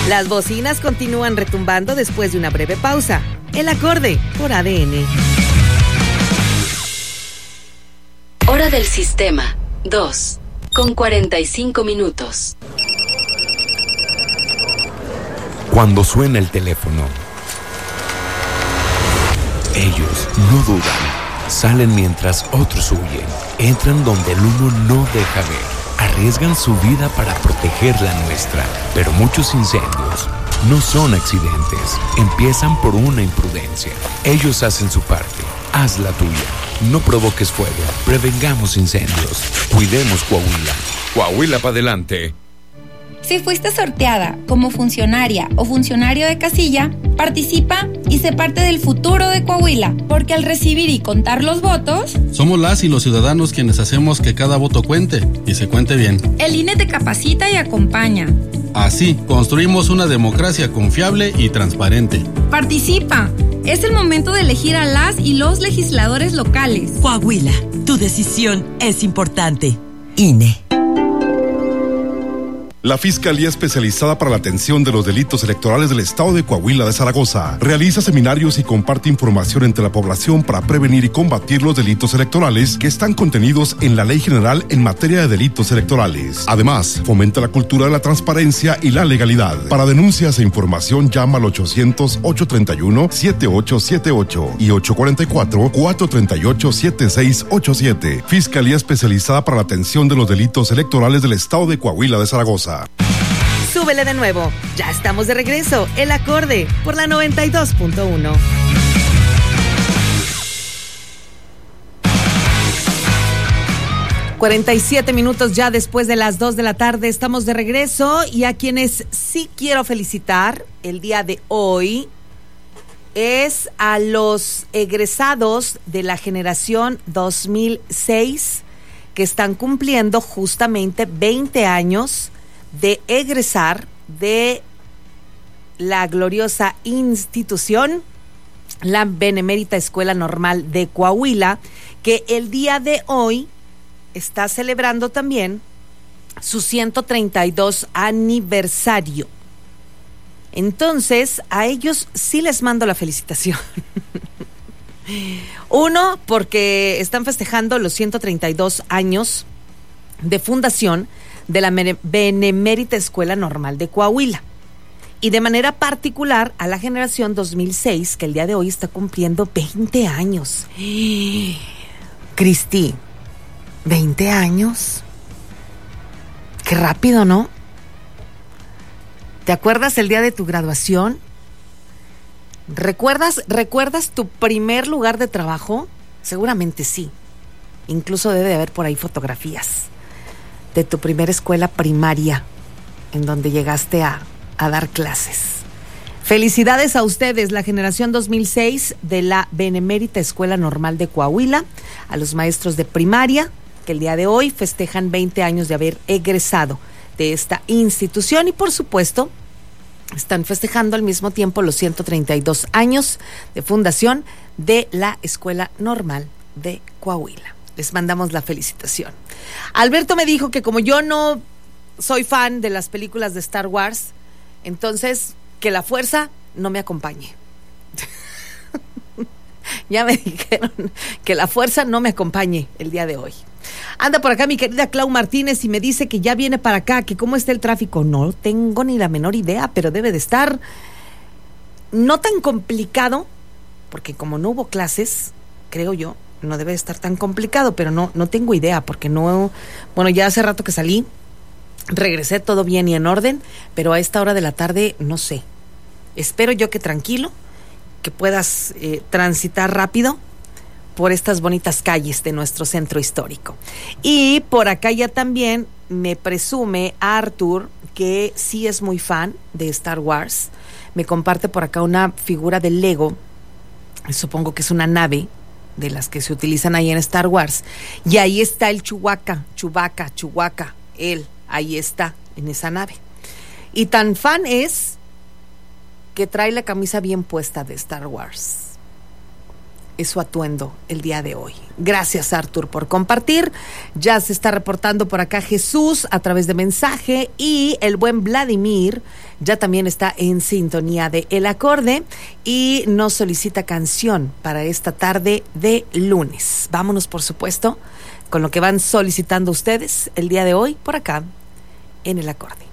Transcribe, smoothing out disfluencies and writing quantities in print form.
Las bocinas continúan retumbando después de una breve pausa. El acorde por ADN. Hora del sistema 2:45. Cuando suena el teléfono, ellos no dudan. Salen mientras otros huyen. Entran donde el uno no deja ver. Arriesgan su vida para proteger la nuestra. Pero muchos incendios no son accidentes. Empiezan por una imprudencia. Ellos hacen su parte. Haz la tuya. No provoques fuego. Prevengamos incendios. Cuidemos Coahuila. Coahuila para adelante. Si fuiste sorteada como funcionaria o funcionario de casilla, participa y sé parte del futuro de Coahuila, porque al recibir y contar los votos, somos las y los ciudadanos quienes hacemos que cada voto cuente y se cuente bien. El INE te capacita y acompaña. Así, construimos una democracia confiable y transparente. Participa. Es el momento de elegir a las y los legisladores locales. Coahuila, tu decisión es importante. INE. La Fiscalía Especializada para la Atención de los Delitos Electorales del Estado de Coahuila de Zaragoza realiza seminarios y comparte información entre la población para prevenir y combatir los delitos electorales que están contenidos en la Ley General en materia de delitos electorales. Además, fomenta la cultura de la transparencia y la legalidad. Para denuncias e información llama al 800-831-7878 y 844-438-7687. Fiscalía Especializada para la Atención de los Delitos Electorales del Estado de Coahuila de Zaragoza. Súbele de nuevo. Ya estamos de regreso. El acorde por la 92.1. ...47 ya después de las 2 de la tarde... ...estamos de regreso... ...y a quienes sí quiero felicitar... ...el día de hoy... ...es a los egresados... ...de la generación 2006... ...que están cumpliendo justamente 20 años... ...de egresar... ...de la gloriosa institución... ...la Benemérita Escuela Normal de Coahuila... ...que el día de hoy... está celebrando también su 132 aniversario. Entonces, a ellos sí les mando la felicitación. Uno, porque están festejando los 132 años de fundación de la Benemérita Escuela Normal de Coahuila. Y de manera particular a la generación 2006, que el día de hoy está cumpliendo 20 años. Cristi, 20 años. Qué rápido, ¿no? ¿Te acuerdas el día de tu graduación? ¿Recuerdas tu primer lugar de trabajo? Seguramente sí. Incluso debe de haber por ahí fotografías de tu primera escuela primaria en donde llegaste a dar clases. Felicidades a ustedes, la generación 2006 de la Benemérita Escuela Normal de Coahuila, a los maestros de primaria que el día de hoy festejan 20 años de haber egresado de esta institución y por supuesto están festejando al mismo tiempo los 132 años de fundación de la Escuela Normal de Coahuila. Les mandamos la felicitación. Alberto me dijo que como yo no soy fan de las películas de Star Wars, entonces que la fuerza no me acompañe. Ya me dijeron que la fuerza no me acompañe el día de hoy. Anda por acá mi querida Clau Martínez y me dice que ya viene para acá, que cómo está el tráfico. No tengo ni la menor idea, pero debe de estar no tan complicado, porque como no hubo clases, creo yo, no debe de estar tan complicado, pero no tengo idea, porque no, bueno, ya hace rato que salí, regresé todo bien y en orden, pero a esta hora de la tarde no sé. Espero yo que tranquilo, que puedas transitar rápido por estas bonitas calles de nuestro centro histórico. Y por acá ya también me presume Arthur, que sí es muy fan de Star Wars. Me comparte por acá una figura de Lego, supongo que es una nave de las que se utilizan ahí en Star Wars. Y ahí está el Chewbacca, él, ahí está, en esa nave. Y tan fan es que trae la camisa bien puesta de Star Wars. es su atuendo el día de hoy. Gracias, Artur, por compartir. Ya se está reportando por acá Jesús a través de mensaje, y el buen Vladimir ya también está en sintonía de El Acorde y nos solicita canción para esta tarde de lunes. Vámonos, por supuesto, con lo que van solicitando ustedes el día de hoy por acá en El Acorde.